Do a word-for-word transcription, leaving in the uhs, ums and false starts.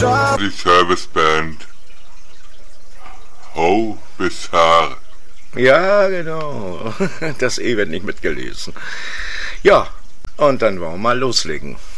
Die Serviceband Ho bis Haar. Ja, genau. Das E wird nicht mitgelesen. Ja, und dann wollen wir mal loslegen.